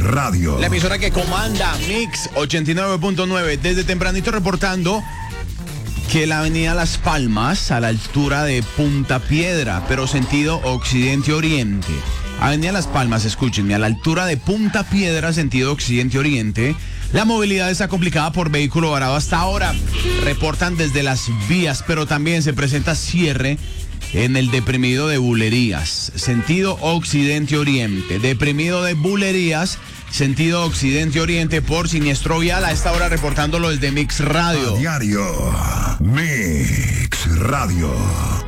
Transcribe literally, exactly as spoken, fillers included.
Radio. La emisora que comanda Mix ochenta y nueve punto nueve. Desde tempranito reportando que la avenida Las Palmas, a la altura de Punta Piedra, pero sentido occidente-oriente. Avenida Las Palmas, escúchenme, a la altura de Punta Piedra, sentido occidente-oriente. La movilidad está complicada por vehículo varado hasta ahora. Reportan desde las vías, pero también se presenta cierre en el deprimido de Bulerías, sentido occidente-oriente. Deprimido de Bulerías, sentido occidente-oriente por siniestro vial. A esta hora reportándolo desde Mix Radio. A diario, Mix Radio.